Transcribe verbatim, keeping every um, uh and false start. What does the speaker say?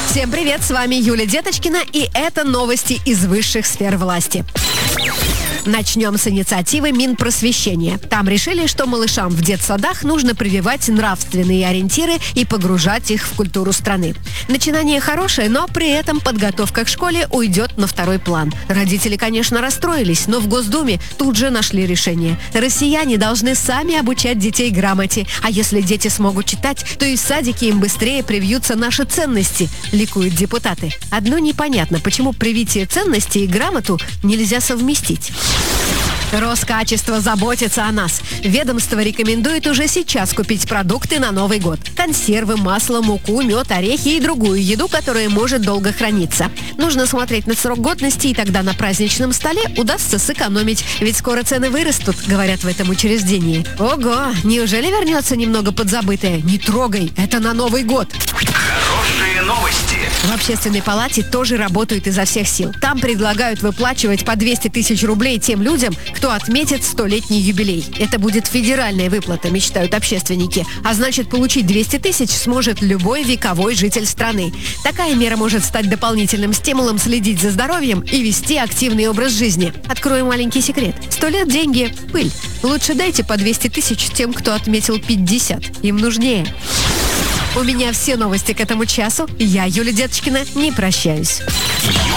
Всем привет, с вами Юлия Деточкина, и это новости из высших сфер власти. Начнем с инициативы Минпросвещения. Там решили, что малышам в детсадах нужно прививать нравственные ориентиры и погружать их в культуру страны. Начинание хорошее, но при этом подготовка к школе уйдет на второй план. Родители, конечно, расстроились, но в Госдуме тут же нашли решение. Россияне должны сами обучать детей грамоте, а если дети смогут читать, то и в садике им быстрее привьются наши ценности, ликуют депутаты. Одно непонятно, почему привитие ценностей и грамоту нельзя совместить. Роскачество заботится о нас. Ведомство рекомендует уже сейчас купить продукты на Новый год. Консервы, масло, муку, мед, орехи и другую еду, которая может долго храниться. Нужно смотреть на срок годности, и тогда на праздничном столе удастся сэкономить. Ведь скоро цены вырастут, говорят в этом учреждении. Ого, неужели вернется немного подзабытое? Не трогай, это на Новый год. Хорошие новости. В общественной палате тоже работают изо всех сил. Там предлагают выплачивать по двести тысяч рублей тем людям, кто отметит столетний юбилей. Это будет федеральная выплата, мечтают общественники. А значит, получить двести тысяч сможет любой вековой житель страны. Такая мера может стать дополнительным стимулом следить за здоровьем и вести активный образ жизни. Открою маленький секрет. Сто лет деньги – пыль. Лучше дайте по двести тысяч тем, кто отметил пятьдесят. Им нужнее. У меня все новости к этому часу. Я, Юлия Деточкина, не прощаюсь.